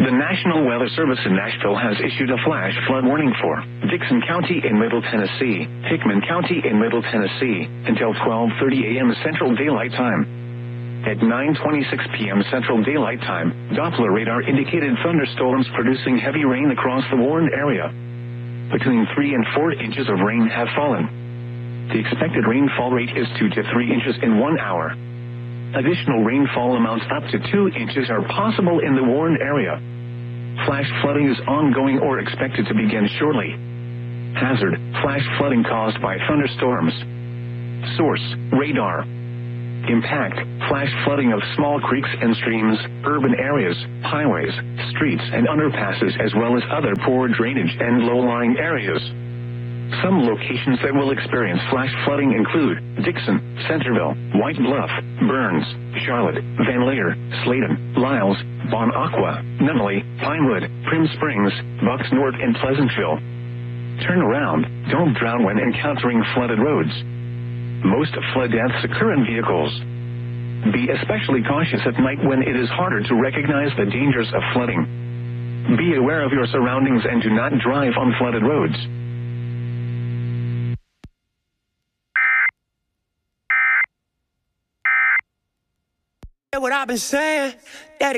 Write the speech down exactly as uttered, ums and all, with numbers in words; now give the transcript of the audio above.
The National Weather Service in Nashville has issued a flash flood warning for Dixon County in Middle Tennessee, Hickman County in Middle Tennessee, until twelve thirty a.m. Central Daylight Time. At nine twenty-six p.m. Central Daylight Time, Doppler radar indicated thunderstorms producing heavy rain across the warned area. Between three and four inches of rain have fallen. The expected rainfall rate is two to three inches in one hour. Additional rainfall amounts up to two inches are possible in the warned area. Flash flooding is ongoing or expected to begin shortly. Hazard: flash flooding caused by thunderstorms. Source: radar. Impact: flash flooding of small creeks and streams, urban areas, highways, streets and underpasses, as well as other poor drainage and low-lying areas. Some locations that will experience flash flooding include Dixon, Centerville, White Bluff, Burns, Charlotte, Van Laer, Sladen, Lyles, Bon Aqua, Nunnally, Pinewood, Prim Springs, Bucks North, and Pleasantville. Turn around. Don't drown when encountering flooded roads. Most flood deaths occur in vehicles. Be especially cautious at night when it is harder to recognize the dangers of flooding. Be aware of your surroundings and do not drive on flooded roads. What I've been saying, that